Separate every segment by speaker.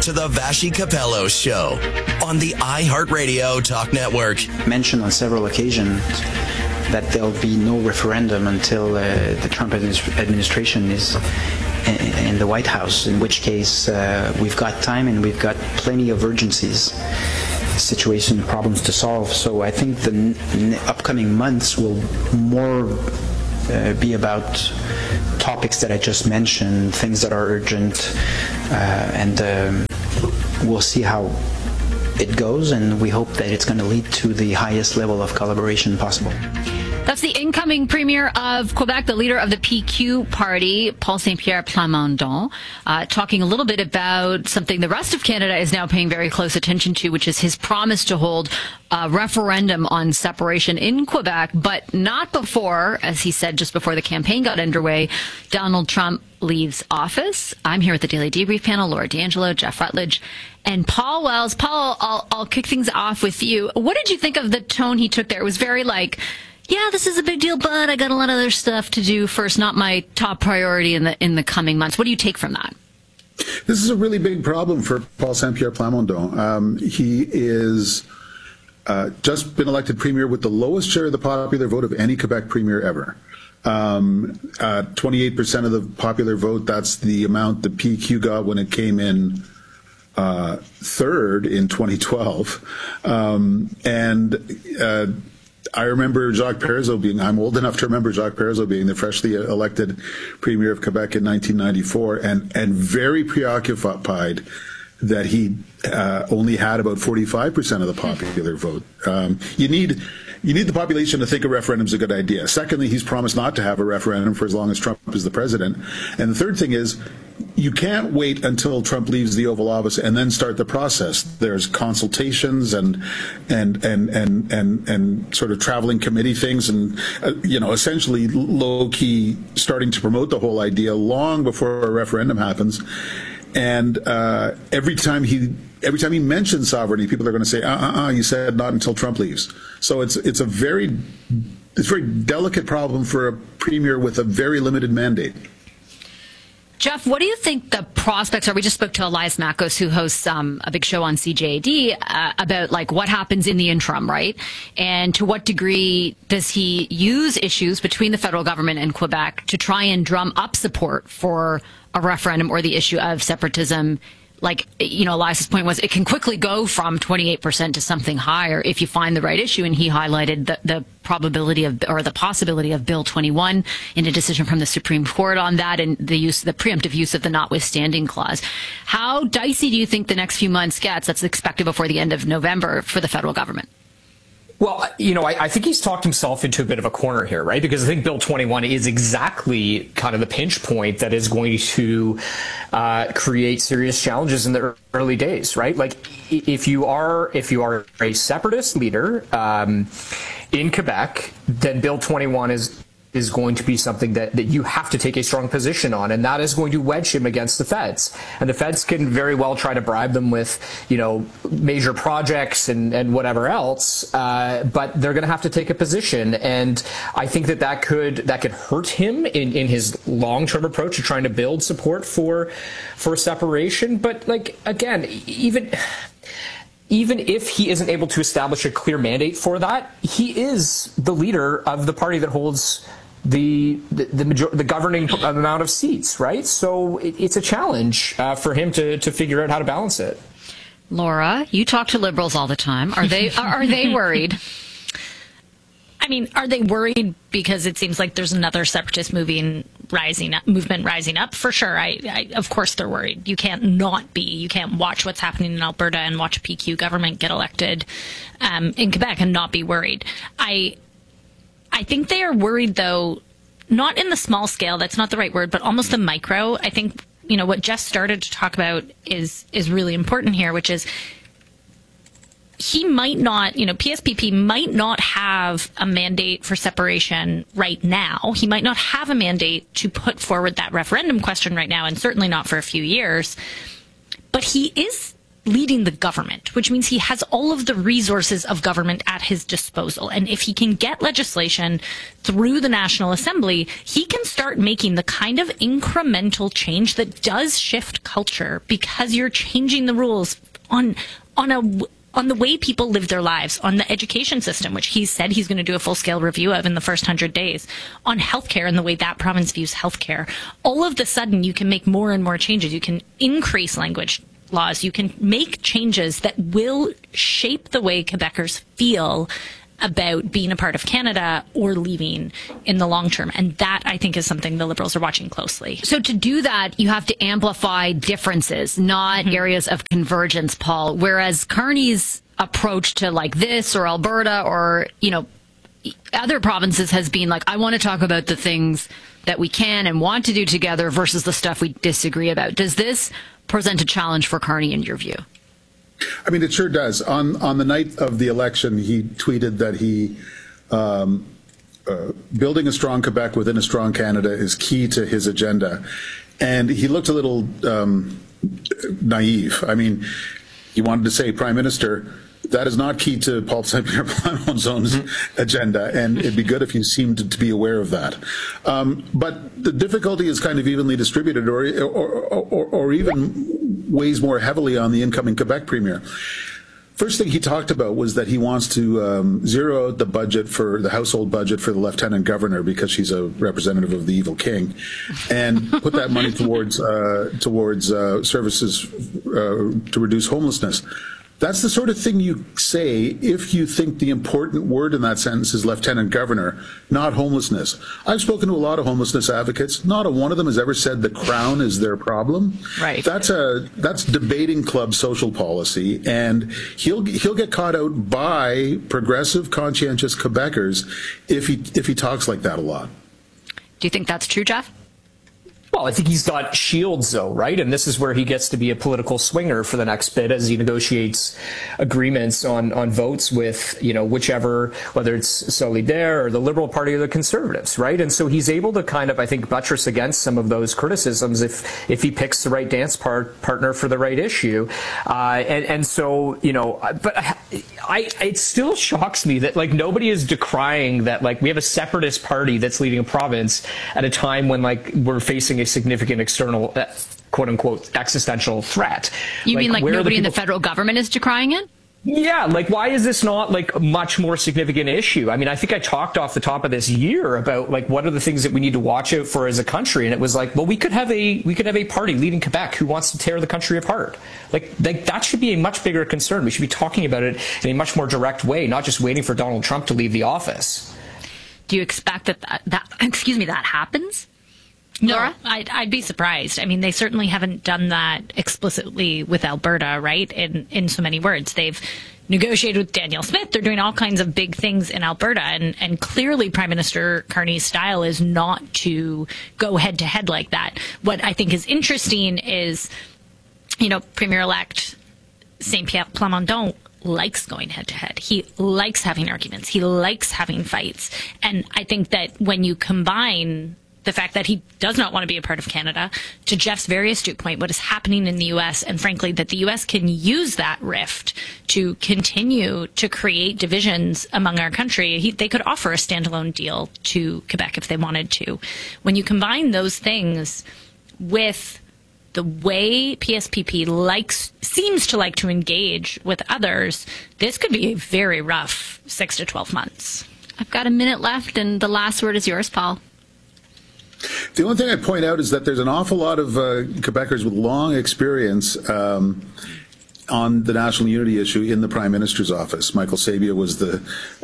Speaker 1: to the Vassy Capello Show on the iHeartRadio Talk Network.
Speaker 2: Mentioned on several occasions that there'll be no referendum until the Trump administration is in the White House, in which case we've got time and we've got plenty of urgencies, situation, problems to solve. So I think the upcoming months will more be about topics that I just mentioned, things that are urgent, and we'll see how it goes, and we hope that it's going to lead to the highest level of collaboration possible.
Speaker 3: That's the incoming Premier of Quebec, the leader of the PQ party, Paul Saint-Pierre Plamondon, talking a little bit about something the rest of Canada is now paying very close attention to, which is his promise to hold a referendum on separation in Quebec, but not before, as he said just before the campaign got underway, Donald Trump leaves office. I'm here with the Daily Debrief panel, Laura D'Angelo, Jeff Rutledge, and Paul Wells. Paul, I'll kick things off with you. What did you think of the tone he took there? It was very like, yeah, this is a big deal, but I got a lot of other stuff to do first, not my top priority in the coming months. What do you take from that?
Speaker 4: This is a really big problem for Paul Saint-Pierre Plamondon. He is just been elected premier with the lowest share of the popular vote of any Quebec premier ever. 28% of the popular vote, that's the amount the PQ got when it came in third in 2012. I remember Jacques Parizeau I'm old enough to remember Jacques Parizeau being the freshly elected premier of Quebec in 1994 and very preoccupied that he only had about 45% of the popular vote. You need the population to think a referendum is a good idea. Secondly, he's promised not to have a referendum for as long as Trump is the president. And the third thing is, you can't wait until Trump leaves the Oval Office and then start the process. There's consultations and sort of traveling committee things, and essentially low key starting to promote the whole idea long before a referendum happens. And every time he mentions sovereignty, people are going to say, you said not until Trump leaves. So it's a very delicate problem for a premier with a very limited mandate.
Speaker 3: Jeff, what do you think the prospects are? We just spoke to Elias Makos, who hosts a big show on CJAD, about like what happens in the interim, right? And to what degree does he use issues between the federal government and Quebec to try and drum up support for a referendum or the issue of separatism? Like, Elias's point was it can quickly go from 28% to something higher if you find the right issue. And he highlighted the probability of, or the possibility of Bill 21 in a decision from the Supreme Court on that, and the preemptive use of the notwithstanding clause. How dicey do you think the next few months gets? That's expected before the end of November for the federal government.
Speaker 5: Well, I think he's talked himself into a bit of a corner here, right? Because I think Bill 21 is exactly kind of the pinch point that is going to create serious challenges in the early days, right? Like, if you are a separatist leader in Quebec, then Bill 21 is going to be something that you have to take a strong position on, and that is going to wedge him against the feds. And the feds can very well try to bribe them with, major projects and whatever else, but they're going to have to take a position. And I think that could hurt him in his long-term approach to trying to build support for separation. But like, again, even if he isn't able to establish a clear mandate for that, he is the leader of the party that holds the governing amount of seats, right? So it's a challenge for him to figure out how to balance it.
Speaker 3: Laura, you talk to Liberals all the time. Are they worried?
Speaker 6: I mean, are they worried because it seems like there's another separatist movement rising up? For sure. Of course they're worried. You can't not be. You can't watch what's happening in Alberta and watch a PQ government get elected in Quebec and not be worried. I think they are worried, though, not in the small scale, that's not the right word, but almost the micro. I think, what Jeff started to talk about is really important here, which is he might not, PSPP might not have a mandate for separation right now. He might not have a mandate to put forward that referendum question right now, and certainly not for a few years. But he is leading the government, which means he has all of the resources of government at his disposal. And if he can get legislation through the National Assembly, he can start making the kind of incremental change that does shift culture, because you're changing the rules on the way people live their lives, on the education system, which he said he's going to do a full-scale review of in the first 100 days, on healthcare and the way that province views healthcare. All of the sudden, you can make more and more changes. You can increase language laws. You can make changes that will shape the way Quebecers feel about being a part of Canada or leaving in the long term. And that, I think, is something the Liberals are watching closely.
Speaker 3: So to do that, you have to amplify differences, not areas of convergence, Paul. Whereas Carney's approach to like this or Alberta or, other provinces has been like, I want to talk about the things that we can and want to do together versus the stuff we disagree about. Does this present a challenge for Carney in your view?
Speaker 4: I mean, it sure does. On the night of the election, he tweeted that building a strong Quebec within a strong Canada is key to his agenda. And he looked a little naive. I mean, he wanted to say, Prime Minister, that is not key to Paul Saint-Pierre Plamondon's agenda, and it'd be good if you seemed to be aware of that. But the difficulty is kind of evenly distributed, or even weighs more heavily on the incoming Quebec Premier. First thing he talked about was that he wants to zero out the budget for the household budget for the Lieutenant Governor, because she's a representative of the evil king, and put that money towards services to reduce homelessness. That's the sort of thing you say if you think the important word in that sentence is Lieutenant Governor, not homelessness. I've spoken to a lot of homelessness advocates. Not a one of them has ever said the Crown is their problem.
Speaker 3: Right.
Speaker 4: That's debating club social policy, and he'll get caught out by progressive, conscientious Quebecers if he talks like that a lot.
Speaker 3: Do you think that's true, Jeff?
Speaker 5: Well, I think he's got shields, though, right? And this is where he gets to be a political swinger for the next bit as he negotiates agreements on votes with, whichever, whether it's Solidaire or the Liberal Party or the Conservatives, right? And so he's able to kind of, I think, buttress against some of those criticisms if he picks the right dance partner for the right issue. And so, but it still shocks me that, like, nobody is decrying that, like, we have a separatist party that's leading a province at a time when, like, we're facing a significant external, quote unquote, existential threat.
Speaker 3: You mean like nobody in the federal government is decrying it?
Speaker 5: Yeah, like, why is this not like a much more significant issue? I mean, I think I talked off the top of this year about like what are the things that we need to watch out for as a country, and it was like, well, we could have a party leading Quebec who wants to tear the country apart. Like that should be a much bigger concern. We should be talking about it in a much more direct way, not just waiting for Donald Trump to leave the office.
Speaker 3: Do you expect that happens?
Speaker 6: No,
Speaker 3: Laura?
Speaker 6: I'd be surprised. I mean, they certainly haven't done that explicitly with Alberta, right? In so many words. They've negotiated with Danielle Smith. They're doing all kinds of big things in Alberta. And clearly Prime Minister Carney's style is not to go head to head like that. What I think is interesting is, Premier-elect Saint-Pierre Plamondon likes going head to head. He likes having arguments. He likes having fights. And I think that when you combine the fact that he does not want to be a part of Canada, to Jeff's very astute point, what is happening in the U.S., and frankly, that the U.S. can use that rift to continue to create divisions among our country. They could offer a standalone deal to Quebec if they wanted to. When you combine those things with the way PSPP seems to like to engage with others, this could be a very rough 6 to 12 months.
Speaker 3: I've got a minute left, and the last word is yours, Paul.
Speaker 4: The only thing I point out is that there's an awful lot of Quebecers with long experience on the national unity issue in the Prime Minister's office. Michael Sabia was the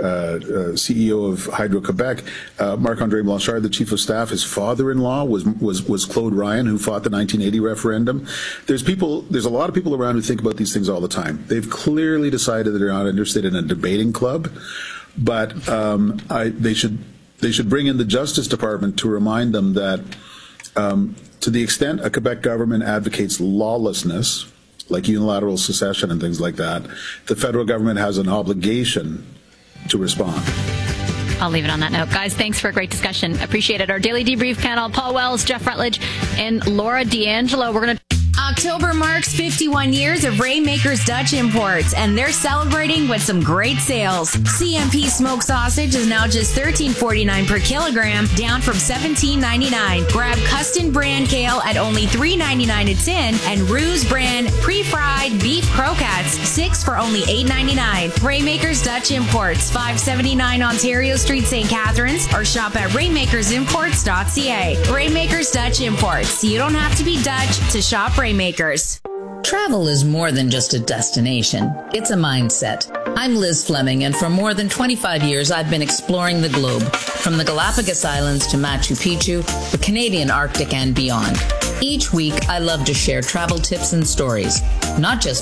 Speaker 4: CEO of Hydro-Quebec. Marc-André Blanchard, the Chief of Staff, his father-in-law was Claude Ryan, who fought the 1980 referendum. There's a lot of people around who think about these things all the time. They've clearly decided that they're not interested in a debating club, but they should bring in the Justice Department to remind them that to the extent a Quebec government advocates lawlessness, like unilateral secession and things like that, the federal government has an obligation to respond.
Speaker 3: I'll leave it on that note. Guys, thanks for a great discussion. Appreciate it. Our Daily Debrief panel, Paul Wells, Jeff Rutledge, and Laura D'Angelo. We're going to...
Speaker 7: October marks 51 years of Rainmakers Dutch Imports, and they're celebrating with some great sales. CMP smoked sausage is now just $13.49 per kilogram, down from $17.99. Grab Custom brand kale at only $3.99 a tin, and Ruse brand pre-fried beef croquettes, 6 for only $8.99. Rainmakers Dutch Imports, 579 Ontario Street, St. Catharines, or shop at rainmakersimports.ca. Rainmakers Dutch Imports. You don't have to be Dutch to shop Rainmakers.
Speaker 8: Travel is more than just a destination. It's a mindset. I'm Liz Fleming, and for more than 25 years, I've been exploring the globe, from the Galapagos Islands to Machu Picchu, the Canadian Arctic, and beyond. Each week, I love to share travel tips and stories, not just